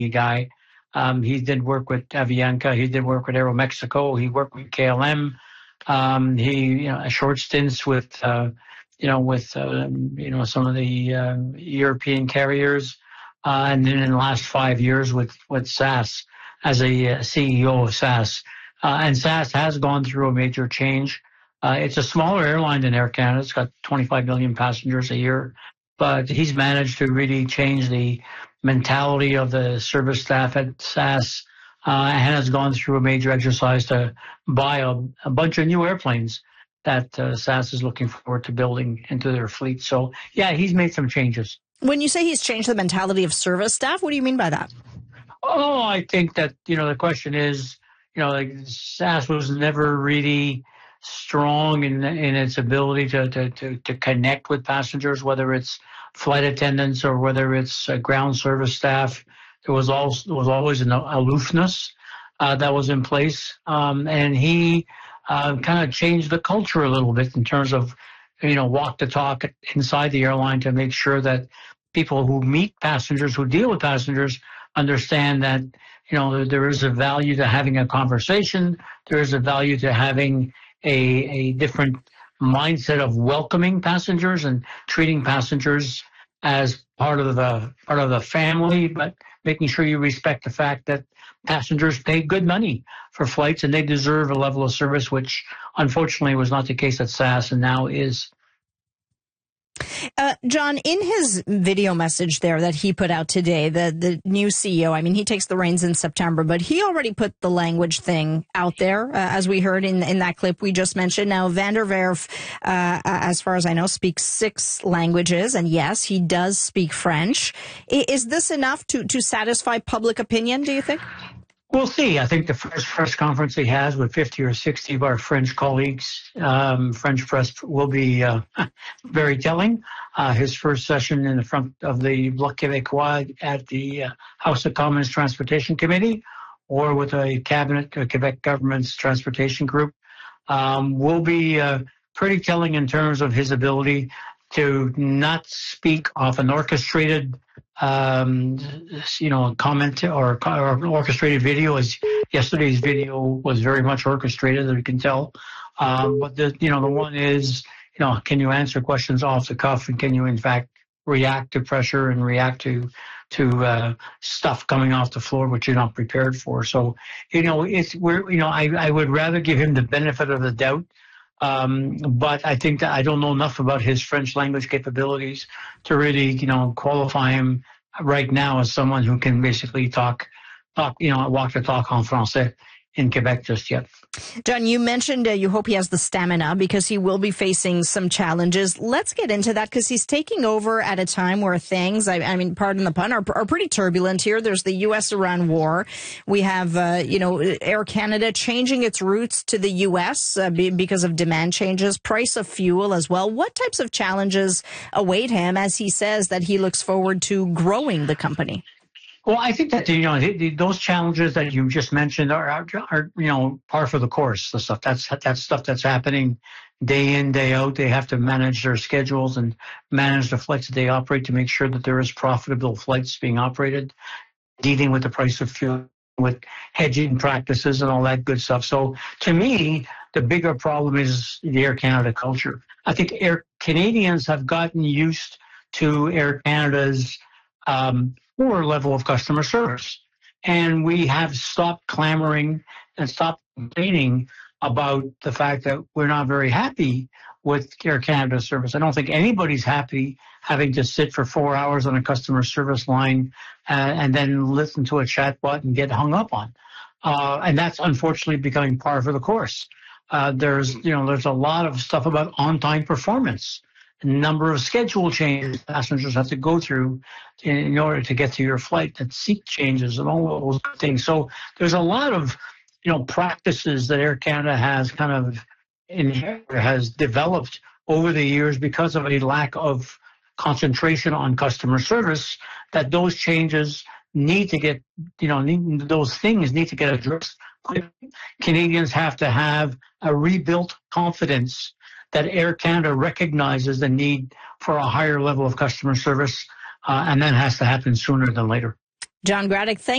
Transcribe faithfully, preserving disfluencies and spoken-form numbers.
guy. Um, he did work with Avianca. He did work with Aeromexico. He worked with K L M. Um, he, you know, a short stints with, uh, you know, with, um, you know, some of the uh, European carriers. Uh, and then in the last five years with, with S A S as a uh, C E O of S A S. Uh, and S A S has gone through a major change. Uh, it's a smaller airline than Air Canada. It's got twenty-five million passengers a year. But he's managed to really change the mentality of the service staff at S A S uh, and has gone through a major exercise to buy a, a bunch of new airplanes that uh, S A S is looking forward to building into their fleet. So, yeah, he's made some changes. When you say he's changed the mentality of service staff, what do you mean by that? Oh, I think that, you know, the question is, you know, like S A S was never really strong in in its ability to, to, to, to connect with passengers, whether it's flight attendants or whether it's uh, ground service staff. There was, also, there was always an aloofness uh, that was in place. Um, and he uh, kind of changed the culture a little bit in terms of, you know, walk the talk inside the airline to make sure that people who meet passengers, who deal with passengers, understand that, you know, there is a value to having a conversation. There is a value to having a, a different mindset of welcoming passengers and treating passengers as part of the part of the family, but making sure you respect the fact that passengers pay good money for flights and they deserve a level of service, which unfortunately was not the case at S A S and now is. Uh, John, in his video message there that he put out today, the, the new C E O, I mean, he takes the reins in September, but he already put the language thing out there, uh, as we heard in, in that clip we just mentioned. Now, Van der Werf, uh, as far as I know, speaks six languages, and yes, he does speak French. Is this enough to, to satisfy public opinion, do you think? We'll see. I think the first press conference he has with fifty or sixty of our French colleagues, um, French press, will be uh, very telling. Uh, his first session in the front of the Bloc Québécois at the uh, House of Commons Transportation Committee or with a cabinet, uh, Quebec government's transportation group, um, will be uh, pretty telling in terms of his ability to not speak off an orchestrated um, you know, comment or, or an orchestrated video. As yesterday's video was very much orchestrated, as you can tell. Um, but the, you know, the one is, you know, can you answer questions off the cuff, and can you in fact react to pressure and react to to uh, stuff coming off the floor which you're not prepared for? So, you know, it's we're, you know, I I would rather give him the benefit of the doubt. Um, but I think that I don't know enough about his French language capabilities to really, you know, qualify him right now as someone who can basically talk, talk, you know, walk the talk en français in Quebec just yet. John, you mentioned uh, you hope he has the stamina because he will be facing some challenges. Let's get into that because he's taking over at a time where things, I, I mean, pardon the pun, are, are pretty turbulent here. There's the U S Iran war. We have, uh, you know, Air Canada changing its routes to the U S uh, be, because of demand changes, price of fuel as well. What types of challenges await him as he says that he looks forward to growing the company? Well, I think that, you know, the, the, those challenges that you just mentioned are, are, are, you know, par for the course. The stuff that's that's stuff that's happening day in, day out. They have to manage their schedules and manage the flights that they operate to make sure that there is profitable flights being operated, dealing with the price of fuel, with hedging practices and all that good stuff. So to me, the bigger problem is the Air Canada culture. I think Air Canadians have gotten used to Air Canada's um, poor level of customer service. And we have stopped clamoring and stopped complaining about the fact that we're not very happy with Air Canada service. I don't think anybody's happy having to sit for four hours on a customer service line uh, and then listen to a chatbot and get hung up on. Uh, and that's unfortunately becoming par for the course. Uh, there's, you know, there's a lot of stuff about on-time performance. Number of schedule changes passengers have to go through in, in order to get to your flight, that seat changes and all those things. So there's a lot of, you know, practices that Air Canada has kind of inherited, has developed over the years because of a lack of concentration on customer service, that those changes need to get, you know, need, those things need to get addressed. Canadians have to have a rebuilt confidence that Air Canada recognizes the need for a higher level of customer service, uh, and that has to happen sooner than later. John Graddick, thank